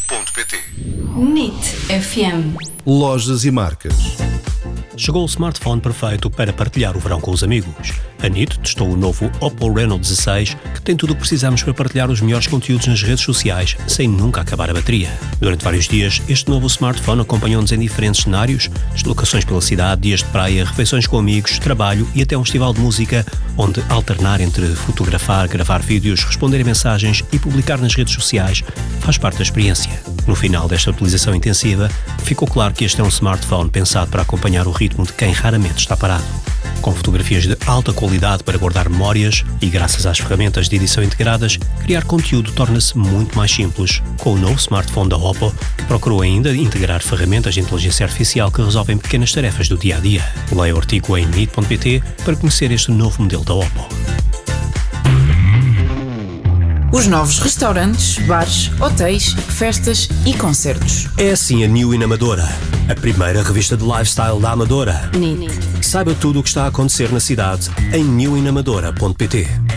NIT.pt. NIT FM. Lojas e marcas. Chegou o smartphone perfeito para partilhar o verão com os amigos. A NIT testou o novo Oppo Reno 16, que tem tudo o que precisamos para partilhar os melhores conteúdos nas redes sociais, sem nunca acabar a bateria. Durante vários dias, este novo smartphone acompanhou-nos em diferentes cenários, deslocações pela cidade, dias de praia, refeições com amigos, trabalho e até um festival de música, onde alternar entre fotografar, gravar vídeos, responder a mensagens e publicar nas redes sociais faz parte da experiência. No final desta utilização intensiva, ficou claro que este é um smartphone pensado para acompanhar o ritmo de quem raramente está parado. Com fotografias de alta qualidade para guardar memórias e graças às ferramentas de edição integradas, criar conteúdo torna-se muito mais simples. Com o novo smartphone da Oppo, que procurou ainda integrar ferramentas de inteligência artificial que resolvem pequenas tarefas do dia-a-dia. Leia o artigo em NIT.pt para conhecer este novo modelo da Oppo. Os novos restaurantes, bares, hotéis, festas e concertos. É assim a New in Amadora, a primeira revista de lifestyle da Amadora. NIT. Saiba tudo o que está a acontecer na cidade em newinamadora.pt.